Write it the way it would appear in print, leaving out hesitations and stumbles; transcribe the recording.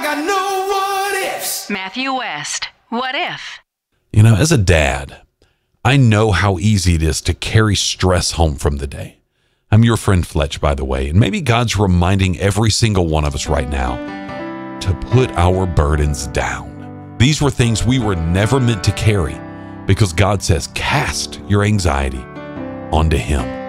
got no what ifs. Matthew West, What If? You know, as a dad, I know how easy it is to carry stress home from the day. I'm your friend Fletch, by the way, and maybe God's reminding every single one of us right now to put our burdens down. These were things we were never meant to carry because God says, cast your anxiety onto Him.